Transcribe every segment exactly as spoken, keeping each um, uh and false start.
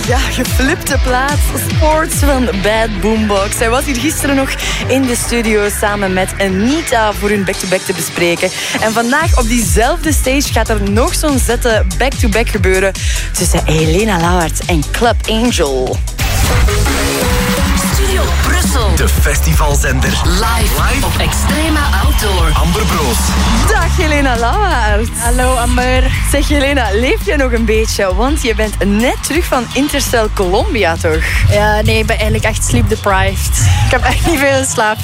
Ja, geflipte plaat. Sports van Bad Boombox. Hij was hier gisteren nog in de studio samen met Anita voor hun back-to-back te bespreken. En vandaag op diezelfde stage gaat er nog zo'n zette back-to-back gebeuren tussen Helena Lauwaerts en Club Angel. Studio Brussel. De festivalzender. Live, Live. op Extrema Outdoor. Amber Broos. Dag Helena Lauwaerts. Hallo Amber. Zeg Helena, leef je nog een beetje? Want je bent net terug van Intercell Colombia, toch? Ja, nee, ik ben eigenlijk echt sleep deprived. Ik heb echt niet veel slaap.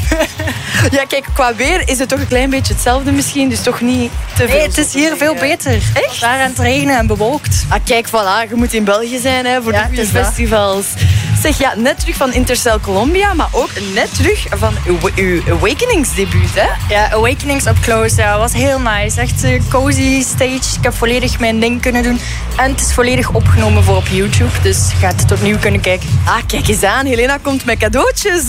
Ja, kijk, qua weer is het toch een klein beetje hetzelfde misschien, dus toch niet te veel. Nee, het is hier veel beter. Echt? Daar aan het regenen en bewolkt. Ah, kijk, voilà, je moet in België zijn hè, voor Ja, de goede het is dat. festivals. Zeg, ja, net terug van Intercell Colombia, maar ook net terug van uw, uw Awakenings-debuut, hè? Ja, Awakenings up close, ja, was heel nice. Echt een cozy stage. Ik heb volledig mijn ding kunnen doen. En het is volledig opgenomen voor op YouTube, dus je gaat het opnieuw kunnen kijken. Ah, kijk eens aan, Helena komt met cadeautjes.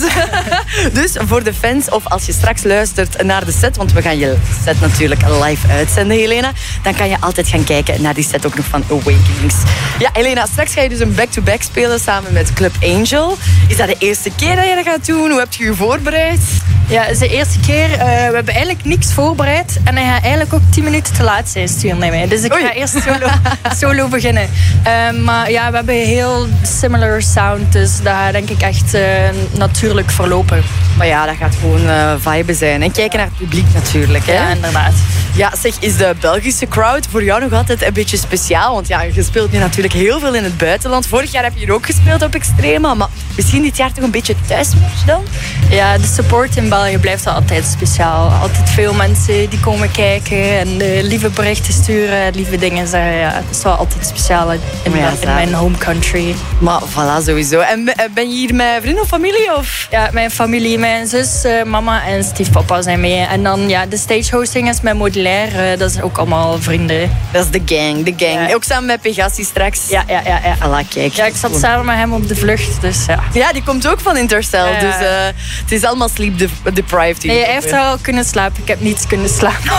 Dus voor de fans, of als je straks luistert naar de set, want we gaan je set natuurlijk live uitzenden, Helena, dan kan je altijd gaan kijken naar die set ook nog van Awakenings. Ja, Helena, straks ga je dus een back-to-back spelen samen met Club Angel. Is dat de eerste keer dat je dat gaat doen? Hoe heb je je voorbereid? Ja, het is de eerste keer. Uh, we hebben eigenlijk niks voorbereid. En hij gaat eigenlijk ook tien minuten te laat zijn sturen naar mij. Dus ik Oei. ga eerst solo, solo beginnen. Uh, maar ja, we hebben heel similar sound. Dus dat gaat denk ik echt uh, natuurlijk verlopen. Maar ja, dat gaat gewoon uh, viben zijn. En kijken naar het publiek natuurlijk, hè? Ja, inderdaad. Ja, zeg, is de Belgische crowd voor jou nog altijd een beetje speciaal? Want ja, je speelt nu natuurlijk heel veel in het buitenland. Vorig jaar heb je hier ook gespeeld op Extrema. Maar misschien dit jaar toch een beetje thuismerch dan? Ja, de support in België blijft wel altijd speciaal. Altijd veel mensen die komen kijken en uh, lieve berichten sturen, lieve dingen zeggen. Ja, het is wel altijd speciaal in, in, Ja, in mijn home country. Maar voilà, sowieso. En uh, ben je hier met vrienden of familie? Of? Ja, mijn familie, mijn zus, uh, mama en stiefpapa zijn mee. En dan ja, de stagehosting is met Modulaire. Uh, dat is ook allemaal vrienden. Dat is de gang, de gang. Ja. Ook samen met Pegasi straks. Ja, ja, ja. ja. Voilà, kijk. Ja, ik zat samen met hem op de vlucht, dus ja. Ja, die komt ook van Intercell. Ja. Dus uh, het is allemaal sleep de- deprived. Nee, hij heeft wel kunnen slapen. Ik heb niet kunnen slapen.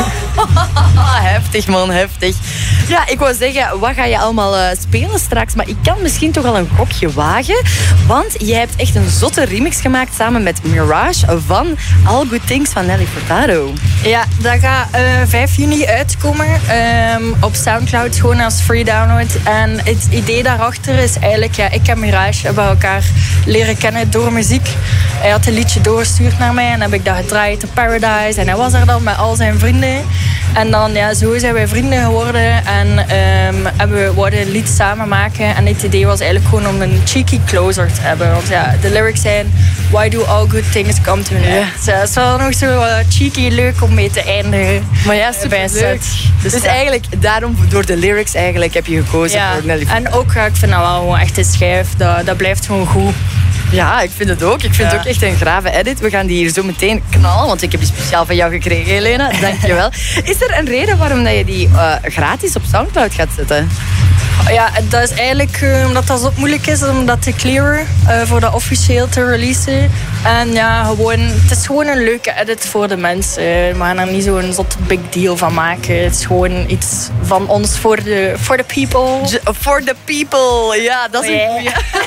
Heftig, man, heftig. Ja, ik wou zeggen, wat ga je allemaal uh, spelen straks? Maar ik kan misschien toch al een gokje wagen. Want jij hebt echt een zotte remix gemaakt samen met Mirage van All Good Things van Nelly Furtado. Ja, dat gaat uh, vijf juni uitkomen um, op Soundcloud, gewoon als free download. En het idee daarachter is eigenlijk, ja, ik en Mirage hebben elkaar leren kennen door muziek. Hij had een liedje doorgestuurd naar mij en heb ik dat gedraaid, The Paradise. En hij was er dan met al zijn vrienden. En dan, ja, zo zijn wij vrienden geworden en um, hebben we wouden een lied samen maken. En het idee was eigenlijk gewoon om een cheeky closer te hebben. Want ja, de lyrics zijn, why do all good things come to an end? Ja. Het is wel nog zo uh, cheeky, leuk om mee te eindigen. Maar ja, bij een superleuk. set. Dus, Dus ja. eigenlijk, daarom, door de lyrics eigenlijk, heb je gekozen Ja, voor Nelly Furtado. en ook, ja, ik vind dat wel gewoon echt een schijf. Dat, dat blijft gewoon goed. Ja, ik vind het ook. Ik vind Ja. het ook echt een grave edit. We gaan die hier zo meteen knallen, want ik heb die speciaal van jou gekregen, Helena. Dankjewel. Is er een reden waarom dat je die uh, gratis op Soundcloud gaat zetten? Ja, dat is eigenlijk uh, omdat dat zo moeilijk is om dat te clearen, uh, voor dat officieel te releasen. En ja, gewoon, het is gewoon een leuke edit voor de mensen. We gaan er niet zo'n zot big deal van maken. Het is gewoon iets van ons voor de for the people. J- For the people. Ja, dat is een Yeah. goeie.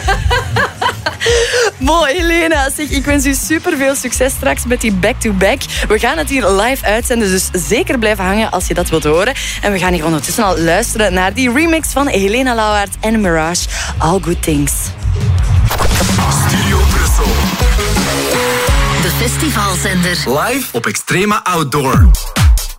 Mooi, Helena. Zeg, ik wens u super veel succes straks met die back-to-back. We gaan het hier live uitzenden, dus zeker blijven hangen als je dat wilt horen. En we gaan hier ondertussen al luisteren naar die remix van Helena Lauwaerts en Mirage, All Good Things. Studio Brussel. De festivalzender. Live op Extrema Outdoor.